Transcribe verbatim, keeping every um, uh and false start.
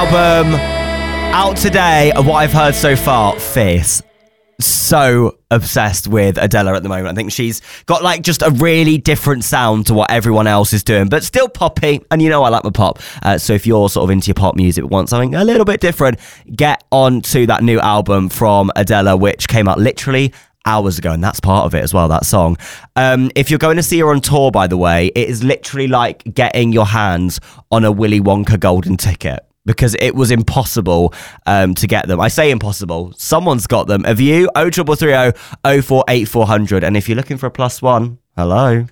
album out today. Of what I've heard so far, fierce. So obsessed with Adele at the moment. I think she's got like just a really different sound to what everyone else is doing, but still poppy. And you know I like my pop. Uh, so if you're sort of into your pop music but want something a little bit different, get on to that new album from Adele, which came out literally hours ago, and that's part of it as well, that song. Um, if you're going to see her on tour, by the way, it is literally like getting your hands on a Willy Wonka golden ticket, because it was impossible um, to get them. I say impossible. Someone's got them. Have you? oh triple three oh oh four eight four hundred. And if you're looking for a plus one, hello.